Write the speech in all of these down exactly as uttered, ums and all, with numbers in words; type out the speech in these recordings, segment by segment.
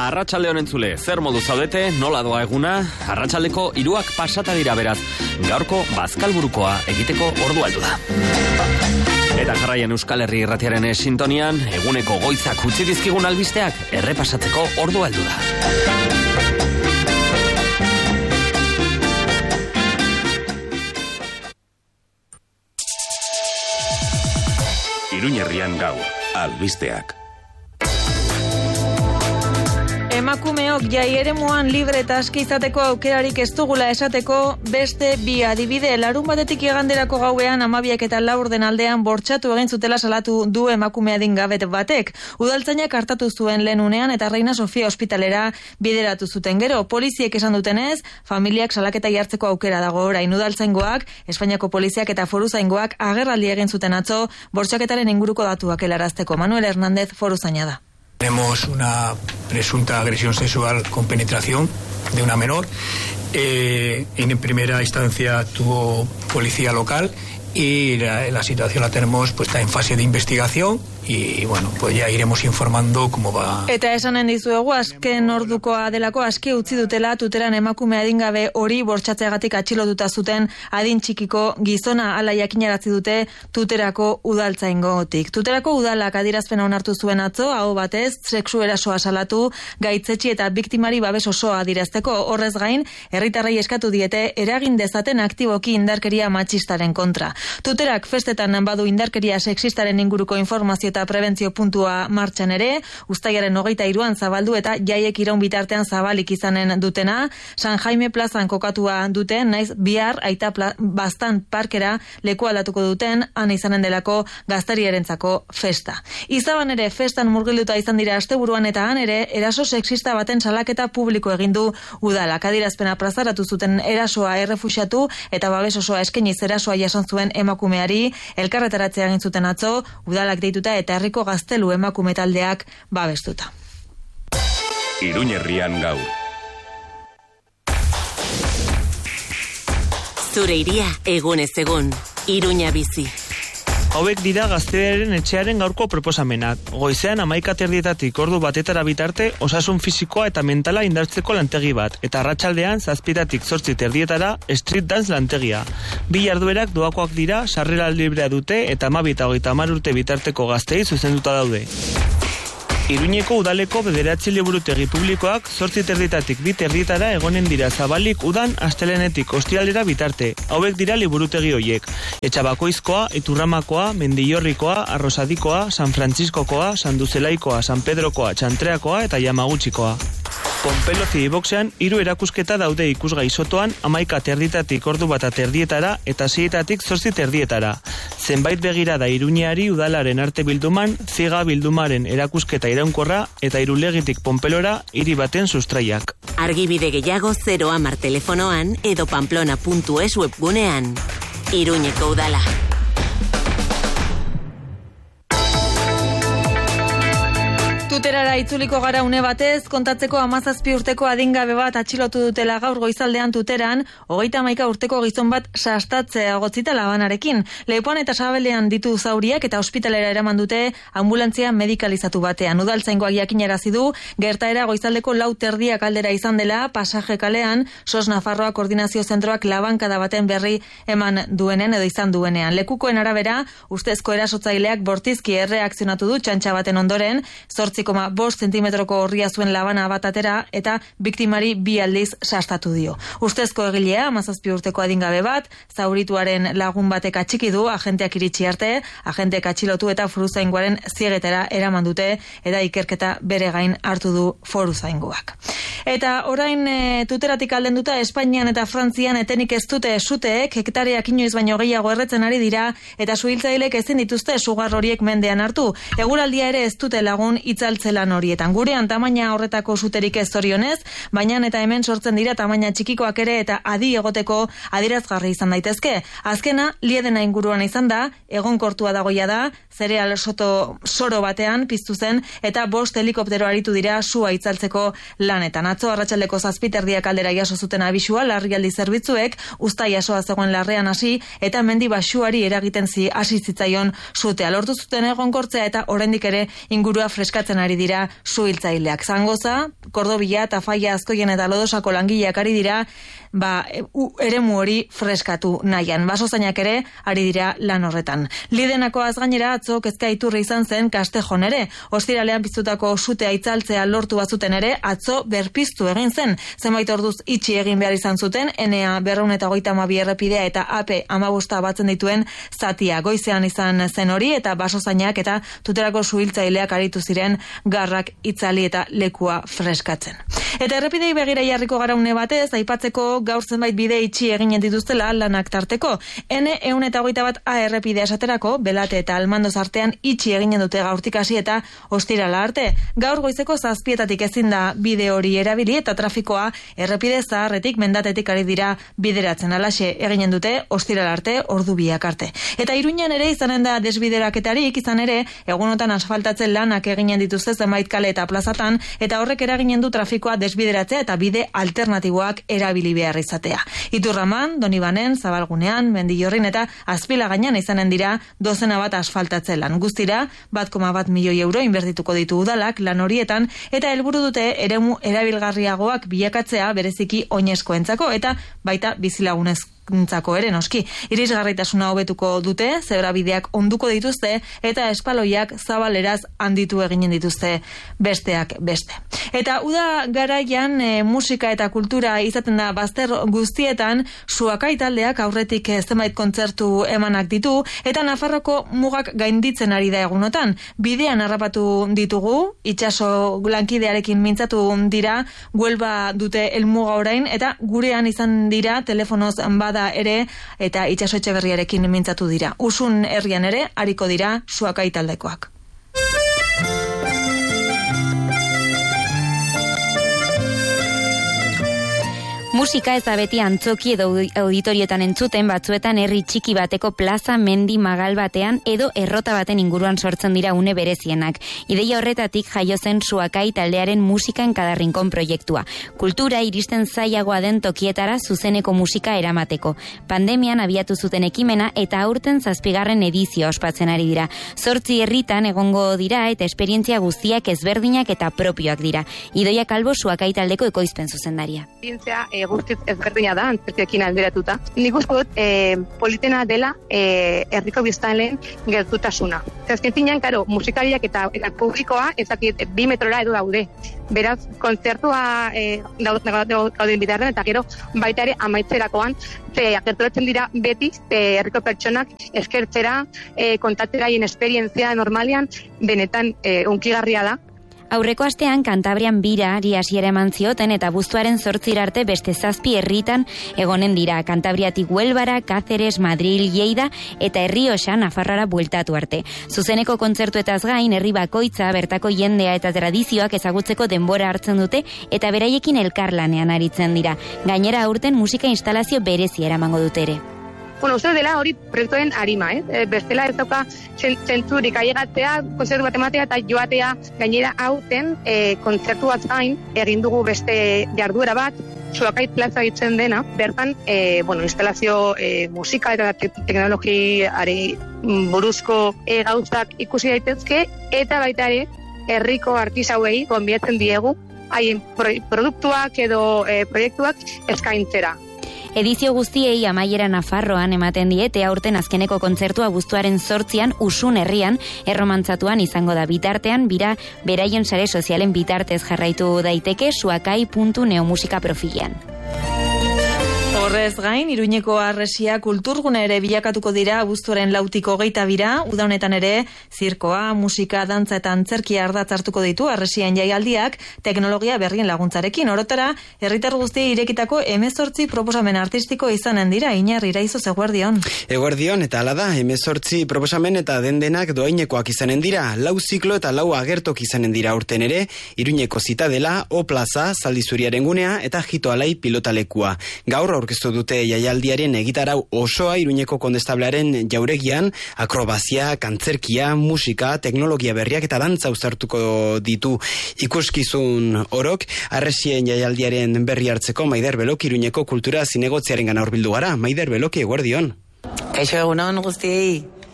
Arratsalde honen zule, zer modu zaudete, nola doa eguna, arratsaldeko hiruak pasata dira beraz, gaurko bazkalburukoa egiteko ordu heldu da. Eta jarraian Euskal Herri Irratiaren sintonian, eguneko goizak utzi dizkigun albisteak errepasatzeko ordu heldu da. Iruñerrian gaur, albisteak. Emakumeok jai eremuan libre eta aski izateko aukerarik ez dugula esateko beste bi adibide. Larun batetik iganderako gauean amabiak eta laurden aldean bortxatu egin zutela salatu du emakume adingabet batek. Udaltzainak hartatu zuen lehen unean eta Reina Sofia ospitalera bideratu zuten gero. Poliziek esan dutenez, familiak salaketa jartzeko aukera dago orain. Udaltzaingoak, Espainiako poliziak eta foruzaingoak agerraldi egin zuten atzo bortxaketaren inguruko datuak helarazteko. Manuel Hernández foruzaina da. Tenemos una presunta agresión sexual con penetración de una menor. Eh, en primera instancia tuvo policía local y la, la situación la tenemos puesta en fase de investigación y bueno, pues ya iremos informando cómo va. Eta esanen dizuegu azken ordukoa delako aski utzi dutela tuteran emakume adingabe hori bortxatzeagatik atxilotuta zuten adin txikiko gizona, hala jakinarazi dute tuterako udaltzaingotik. Tuterako udalak adierazpena onartu zuen atzo, aho batez, sexu erasoa salatu, gaitzetsi eta biktimari babes osoa adierazteko. Horrez gain, herritarrei eskatu diete eragin dezaten aktiboki indarkeria matxistaren kontra. Tuterak festetan badu indarkeria sexistaren inguruko informazio eta prebentzio puntua martxan ere, uztailaren hogeita hiruan zabaldu eta jaiek iraun bitartean zabalik izanen dutena, San Jaime plazan kokatua duten, naiz bihar aita pla, bastan parkera leku aldatuko duten, han izanen delako gaztarierentzako festa. Izaban ere festan murgilduta izan dira asteburuan eta han ere eraso sexista baten salaketa publiko egindu udalak. Adierazpena plazaratu zuten erasoa errefuxiatu eta babes osoa eskainiz erasoa jasan zuen emakumeari, elkarretaratzea egin zuten atzo, udalak deituta eta herriko gaztelu emakume taldeak babestuta. Iruñerrian gaur. Zure iria egunez egun, Iruña bizi. Hauek dira Gaztearen etxearen gaurko proposamenak. Goizean hamaika terdietatik ordu batetara bitarte osasun fisikoa eta mentala indartzeko lantegi bat, eta arratsaldean zazpitatik zortzi terdietara street dance lantegia. Bi jarduerak doakoak dira, sarrera librea dute eta hamabi eta hogeita hamar urte bitarteko gaztei zuzenduta daude. Iruñeko udaleko bederatzi liburutegi publikoak zortzi terdietatik bi terdietara egonen dira zabalik udan astelenetik ostiralera bitarte. Hauek dira liburutegi hoiek. Etxabakoizkoa, Iturramakoa, Mendillorrikoa, Arrosadikoa, San Frantziskokoa, San Duzelaikoa, San Pedrokoa, Txantreakoa eta Yamagutxikoa. Ponpelo Zidiboxean hiru erakusketa daude ikusgai sotoan hamaika terdietatik ordu bata terdietara eta seietatik zortzi terdietara. Zenbait begirada Iruñeari udalaren arte bilduman, ziga bildumaren erakusketa iraunkorra eta Irulegitik Ponpelora hiri baten sustraiak. Argibide gehiago zero hamar telefonoan edo pamplona puntu es webgunean. Iruñeko udala. Tuterara itzuliko gara une batez, kontatzeko hamazazpi urteko adingabe bat atxilotu dutela gaur goizaldean Tuteran, hogeita hamaika urteko gizon bat sastatzea gotzita labanarekin. Lepoan eta Sabelean ditu zauriak eta ospitalera eraman dute ambulantzia medikalizatu batean. Udaltzaingoak jakinarazi du, gertaera goizaldeko lau terdiak aldera izan dela, Pasaje kalean, Sos Nafarroa Koordinazio Zentroak labankada baten berri eman duenen edo izan duenean. Lekukoen arabera, ustezko erasotzaileak bortizki erreakzionatu du txantxa baten ondoren, zortzi koma bost zentimetroko horria zuen labana bat atera eta biktimari bi aldiz sastatu dio. Ustezko egilea, hamazazpi urteko adingabe bat, zaurituaren lagun batek atxiki du, agenteak iritsi arte, agenteak atxilotu eta foruzaingoaren ziegetara eraman dute eta ikerketa bere gain hartu du foruzaingoak. Eta orain e, Tuteratik aldenduta Espainian eta Frantzian etenik ez dute suteek, hektareak inoiz baino gehiago erretzen ari dira eta suhiltzailek ezin dituzte sugar horiek mendean hartu. Eguraldia ere ez dute lagun itzaltzelan horietan. Gurean tamaina horretako suterik ez zorionez, baina eta hemen sortzen dira tamaina txikikoak ere eta adi egoteko adierazgarri izan daitezke. Azkena, Liedena inguruan izan da, egonkortua dagoia da, zereal soto soro batean piztu zen eta bost helikoptero aritu dira sua itzaltzeko lanetan. Atzo arratsaldeko zazpiterdiak aldera jaso zuten abisua larrialdi zerbitzuek, uztai jasoa zegoen larrean hasi eta mendi basuari eragiten zi hasi zitzaion sutea. Lortu zuten egonkortzea eta oraindik ere ingurua freskatzen ari dira suhiltzaileak. Zangoza, Kordobia, Tafaia, Azkoien eta Lodosako langileak ari dira ba, eremu hori freskatu nahian. Basozainak ere ari dira lan horretan. Lidenakoaz gainera atzo kezka iturri izan zen Kastejon ere. Ostiralean piztutako sutea itzaltzea lortu bazuten ere atzo berpiztu egin zen. Zenbait orduz itxi egin behar izan zuten, enea berrehun eta hogeita hamabi errepidea eta A P hamabosta batzen dituen zatia. Goizean izan zen hori eta basozainak eta tuterako suhiltzaileak aritu ziren garrak itzali eta lekua freskatzen. Eta errepidei begira jarriko gara une batez, aipatzeko gaur zenbait bide itxi eginen dituztela lanak tarteko. N ehun eta hogeita bat A errepidea esaterako, Belate eta Almandoz artean itxi eginen dute gaurtik hasi eta ostirala arte. Gaur goizeko zazpietatik ezin da bide hori erabili eta trafikoa errepide zaharretik mendatetik ari dira bideratzen. Alaxe eginen dute ostirala arte, ordu biak arte. Eta Iruñan ere izanen da desbideraketarik, izan ere egunotan asfaltatzen lanak eginen dituzte zenbait kale eta plazatan, eta horrek eraginen du trafikoa desbideratzea eta bide alternatiboak erabili behar izatea. Iturraman, Donibanen, Zabalgunean, Mendillorrin eta Azpilagainan izanen dira dozena bat asfaltatzen lan. Guztira, bat koma bat milioi euro inbertituko ditu udalak lan horietan, eta helburu dute eremu erabilgarriagoak bilakatzea bereziki oinezkoentzako eta baita bizilagunez ntzako ere noski. Irisgarritasuna hobetuko dute, zebrabideak onduko dituzte eta espaloiak zabaleraz handitu eginen dituzte besteak beste. Eta uda garaian e, musika eta kultura izaten da bazter guztietan, Suakai taldeak aurretik zenbait kontzertu emanak ditu eta Nafarroko mugak gainditzen ari da egunotan. Bidean harrapatu ditugu, itsaso lankidearekin mintzatu dira, Huelva dute helmuga orain eta gurean izan dira telefonoz bada ere eta itsaso Etxeberriarekin mintzatu dira. Usun herrian ere ariko dira Suakai taldekoak. Musika ez da beti antzoki edo auditorioetan entzuten, batzuetan herri txiki bateko plaza, mendi, magal batean edo errota baten inguruan sortzen dira une berezienak. Ideia horretatik jaio zen Suakai taldearen musika enkadarrinkon proiektua. Kultura iristen zailagoa den tokietara zuzeneko musika eramateko. Pandemian abiatu zuten ekimena eta aurten zazpigarren edizioa ospatzen ari dira. Zortzi herritan egongo dira eta esperientzia guztiak ezberdinak eta propioak dira. Idoia Kalbo Suakai taldeko ekoizpen zuzendaria. Guztiz ezberdina da, antzerkiekin alderatuta. Nik uste dut e, politena dela e, herriko biztanleen gertutasuna. Zazken zinean, karo, musikariak eta, eta publikoa ezakit bi metrora edo daude. Beraz, kontzertua e, gauden bidarren eta gero baita ere amaitzerakoan ze gerturatzen dira beti e, herriko pertsonak eskertzera, e, kontatzeraien esperientzia normalean benetan e, unkigarria da. Aurreko astean Kantabrian birari hasiera eman zioten eta abuztuaren zortzira arte beste zazpi herritan egonen dira. Kantabriatik Huelvara, Cáceres, Madril, Lleida eta Errioxa Nafarroara bueltatu arte. Zuzeneko kontzertuetaz gain herri bakoitza bertako jendea eta tradizioak ezagutzeko denbora hartzen dute eta beraiekin elkarlanean aritzen dira. Gainera aurten musika instalazio berezi eramango dute ere. Bueno, uste dela hori proiektuen arima, eh? E, bestela ez dauka zentzurik aiegatzea, kontzertu bat ematea eta joatea gainera hauten e, kontzertu bat gain egin dugu beste jarduera bat, Suakai plaza ditzen dena, bertan e, bueno, instalazio e, musika eta te- teknologiari buruzko e, gauzak ikusi daitezke eta baita ere herriko artisauei gonbidatzen diegu haien pro- produktuak edo e, proiektuak eskaintzera. Edizio guztiei amaiera Nafarroan ematen diete aurten azkeneko kontzertua abuztuaren zortzian Usun herrian erromantzatuan izango da. Bitartean bira beraien sare sozialen bitartez jarraitu daiteke suakai puntu neomusika profilean. Horrez gain, Iruñeko Harresia kulturgune ere bilakatuko dira abuztuaren lautiko hogeita bira, uda honetan ere zirkoa, musika, dantza eta antzerkia ardatz hartuko ditu Harresian jaialdiak teknologia berrien laguntzarekin. Orotara, herritar guztiei irekitako hemezortzi proposamen artistiko izanen dira. Iñar Iraizoz, eguerdion. Eguerdion, eta hala da, hemezortzi proposamen eta dendenak doainekoak izanen dira. Lau ziklo eta lau agertok izanen dira urten ere, Iruñeko zitadela, O Plaza, Zaldizuriaren gunea eta Jito Alai pilotalekua. Gaur aurkeztu dute jaialdiaren egitarau osoa Iruñeko kondestablearen jauregian, akrobazia, kantzerkia, musika, teknologia berriak eta dantza uztartuko ditu ikuskizun orok. Harresien jaialdiaren berri hartzeko Maider Beloki Iruñeko kultura zinegotziaren gana horbildu gara. Maider Beloki, eguerdion. Kaixo egunon guztiei.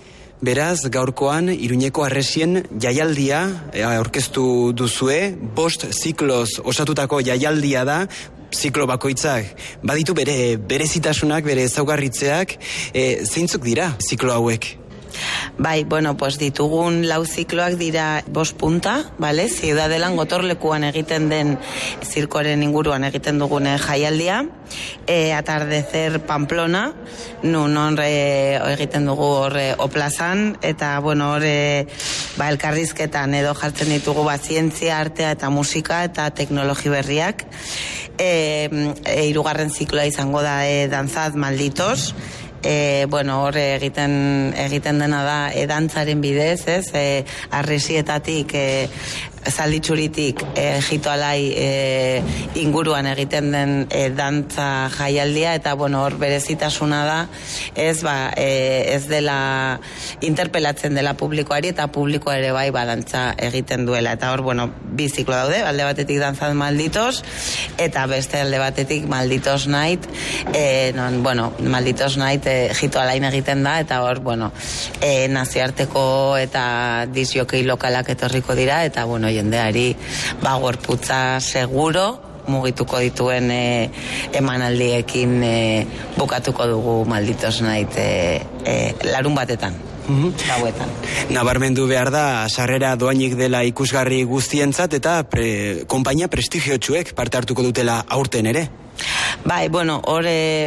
Beraz, gaurkoan Iruñeko Harresien jaialdia aurkeztu duzue, bost zikloz osatutako jaialdia da, ziklo bakoitzak baditu bere berezitasunak, bere ezaugarritzeak, e, zeintzuk dira ziklo hauek? Bai, bueno, pues ditugun lau zikloak dira bost punta, vale? Ziudadelan gotorlekuan egiten den zirkoaren inguruan egiten dugune jaialdia, e, atardecer Pamplona, nun horre egiten dugu horre oplazan, eta bueno, horre ba, elkarrizketan edo jartzen ditugu ba, zientzia, artea eta musika eta teknologi berriak. E, e, irugarren zikloa izango da e, danzaz malditos, E, bueno, hor egiten egiten dena da e, dantzaren bidez, ez? E, Harresietatik, e, zalditxuritik, e, jitoalai e, inguruan egiten den e, dantza jaialdia, eta bueno, hor berezitasuna da, ez ba, e, ez dela interpelatzen dela publikoari, eta publikoa ere bai ba, dantza egiten duela, eta hor, bueno, bi ziklo daude, alde batetik danzaz malditos, eta beste alde batetik malditos night, e, non, bueno, malditos night e, jitoalain egiten da, eta hor, bueno, e, nazioarteko eta disjokei lokalak etorriko dira, eta bueno, jendeari ba gorputza seguro mugituko dituen e, emanaldiekin e, bukatuko dugu malditos night e, e, larun batetan. Gauetan. Nabarmendu behar da, sarrera doainik dela ikusgarri guztientzat eta pre, konpainia prestigiotsuek parte hartuko dutela aurten ere. Bai, bueno, hor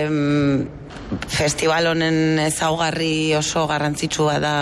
festival honen ezaugarri oso garrantzitsua da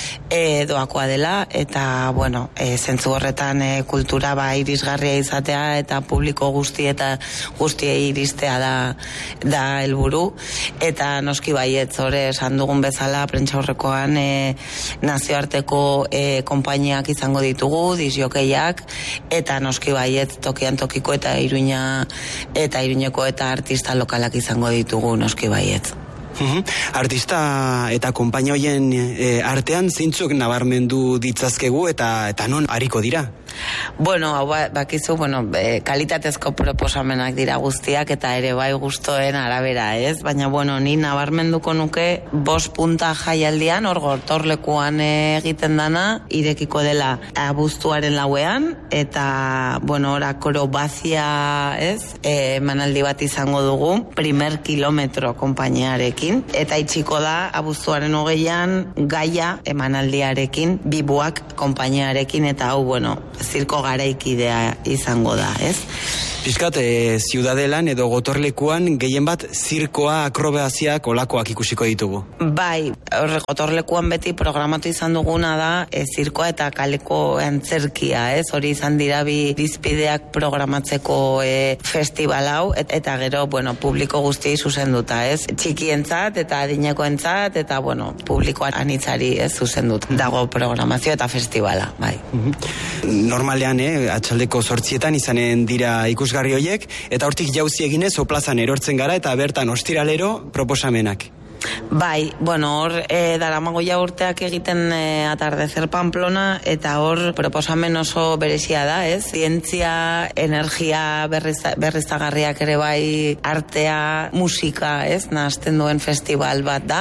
e, doakoa dela, eta bueno, e, zentzu horretan e, kultura ba irisgarria izatea eta publiko guzti eta guztiei iristea da da helburu, eta noski baietz hori esan dugun bezala prentsaurrekoan e, nazioarteko e, konpainiak izango ditugu, disjokeiak, eta noski baietz tokian tokiko eta Iruña eta Iruñeko eta artista lokalak izango ditugu, noski baietz. Uhum. Artista eta konpainia hoien e, artean zeintzuk nabarmendu ditzazkegu eta eta non hariko dira? Bueno, hau bakizu, bueno, e, kalitatezko proposamenak dira guztiak eta ere bai gustoen arabera, ez? Baina, bueno, ni nabarmenduko nuke bost punta jaialdian, hor gotorlekuan egiten dana, irekiko dela abuztuaren lauean, eta, bueno, hor akrobazia, ez? E, manaldi bat izango dugu, primer kilometro konpainiarekin, eta itxiko da abuztuaren hogeian gaia emanaldiarekin, bibuak konpainiarekin, eta hau, bueno, zirko garaikidea izango da, ez? Piskat, e, ziudadelan edo gotorlekuan gehien bat zirkoa, akrobaziak, olakoak ikusiko ditugu. Bai, horre gotorlekuan beti programatu izan duguna da e, zirkoa eta kaleko antzerkia, ez? Hori izan dira bi dizpideak programatzeko e, festival hau, et, eta gero, bueno, publiko guztiei zuzenduta, ez? Txikientzat eta adinekoentzat, eta, bueno, publikoan anitzari ez zuzendut. Dago programazio eta festivala, bai. Normalean, eh, atxaldeko sortzietan izanen dira ikusgarri hoiek, eta hortik jauzi eginez oplazan erortzen gara eta bertan ostiralero proposamenak. Bai, bueno, hor e, daramago ja urteak egiten e, atardecer Pamplona, eta hor proposamen oso berezia da, ez? Zientzia, energia berriz, berriztagarriak ere bai, artea, musika, ez? Nahazten duen festival bat da,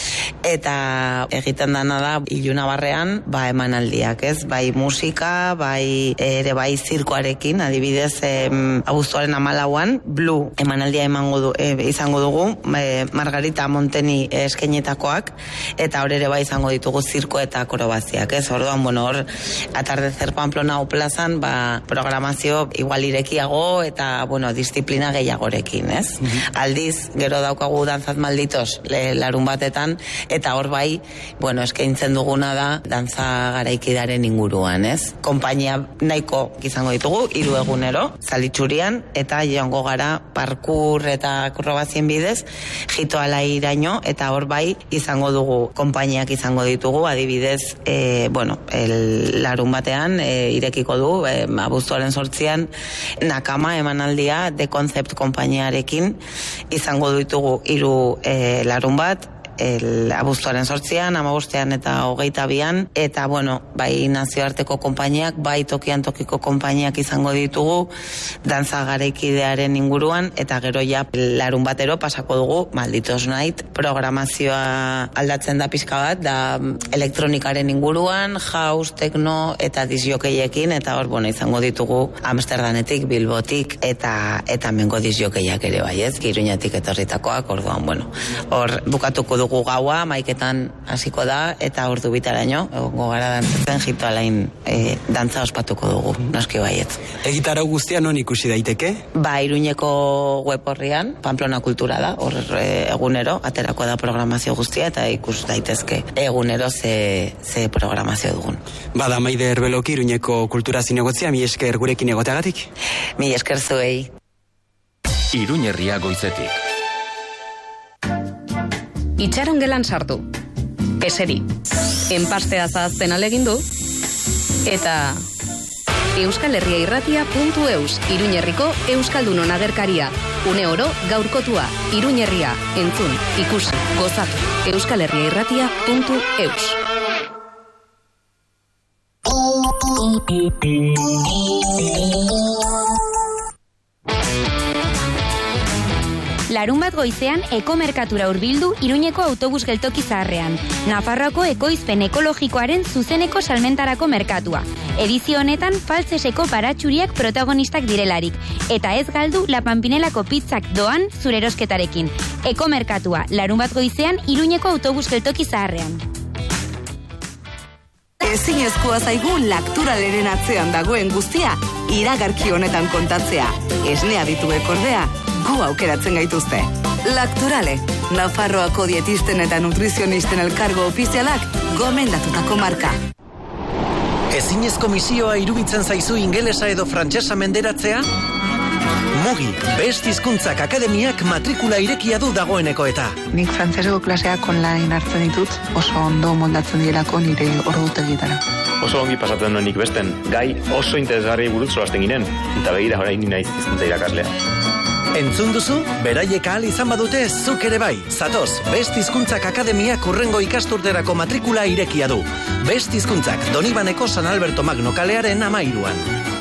eta egiten dana da Iluna Barrean, ba emanaldiak, ez? Bai musika, bai ere bai zirkoarekin, adibidez em, abuztuaren hamalauan, Blue emanaldia emango du, e, izango dugu, e, Margarita Monteni eskenetakoak, eta hor ere bai izango ditugu zirko eta akrobaziak, ez? Orduan, bueno, hor atardecer Pamplona plazan, ba, programazio igual irekiago eta, bueno, disiplina gehiagorekin, ez? Mm-hmm. Aldiz, gero daukagu danzaz malditos le, larun batetan, eta hor bai, bueno, eskaintzen duguna da dantza garaikidaren inguruan, ez? Konpainia nahiko izango ditugu, hiru egunero, zalitxurian, eta joango gara parkur eta akrobazien bidez, jitoala iraino, eta hor bai izango dugu, konpainiak izango ditugu, adibidez, e, bueno, el larun batean e, irekiko du, e, abuztuaren sortzian, nakama emanaldia de Concept konpainiarekin izango ditugu hiru e, larun bat, el abuztuaren sortzian, amabostean eta hogeita bian, eta bueno, bai nazioarteko konpainiak, bai tokian tokiko konpainiak izango ditugu, dantza garaikidearen inguruan, eta gero ja larun batero pasako dugu, Malditos Night, programazioa aldatzen da pizka bat, da elektronikaren inguruan, house, techno eta disjokeiekin, eta hor, bueno, izango ditugu Amsterdametik, Bilbotik, eta eta mengo disjokeiak ere bai, ez, Iruñatik etorritakoak, orduan, bueno, hor bukatuko dugu gaua, maiketan hasiko da, eta ordu bitaraino, egongo gara dantzatzen Jito Alain e, dantza ospatuko dugu, noski baiet. Egitarau guztia non ikusi daiteke? Ba, Iruñeko web horrian, Pamplona Kultura da, hor e, egunero, aterako da programazio guztia, eta ikus daitezke egunero ze, ze programazio dugun. Bada, Maider Beloki, Iruñeko kultura zinegotzia, mi esker gurekin egoteagatik? Mi esker zuei. Iruñerria goizetik. Itxaron gelan sartu. Eseri. Enpastea zahazten alegindu. Eta Euskal Herria Irratia puntu eus, Iruñerriko Euskaldunon agerkaria. Une oro gaurkotua, Iruñerria, entzun, ikusi, gozatu. Euskal Herria Irratia puntu eus. Larun bat goizean ekomerkatura hurbildu Iruñeko autobus geltoki zaharrean. Nafarroako ekoizpen ekologikoaren zuzeneko salmentarako merkatua. Edizio honetan faltseseko paratxuriak protagonistak direlarik. Eta ez galdu La Pampinelako pizzak doan zure erosketarekin. Ekomerkatua, larun bat goizean Iruñeko autobus geltoki zaharrean. Ezinezkoa zaigu Lakturaleren atzean dagoen guztia iragarki honetan kontatzea. Esnea dituek ordea, gu aukeratzen gaituzte. Lakturale, Nafarroako dietisten eta nutrizionisten elkargo ofizialak gomendatutako marka. Ezinezko misioa iruditzen zaizu ingelesa edo frantsesa menderatzea? Mugi, Best Hizkuntzak Akademiak matrikula irekia du dagoeneko eta. Nik frantseseko klaseak online hartzen ditut, oso ondo moldatzen direlako nire ordutegietara. Oso ongi pasatzen nuenik besten, gai oso interesgarri buruz solasten ginen, eta begira orain ni naiz hizkuntza irakaslea. Entzun duzu, beraiek ahal izan badute zuk ere bai. Zatoz, Best Hizkuntzak Akademiak hurrengo ikasturterako matrikula irekia du. Best Hizkuntzak, Donibaneko San Alberto Magno kalearen amairuan.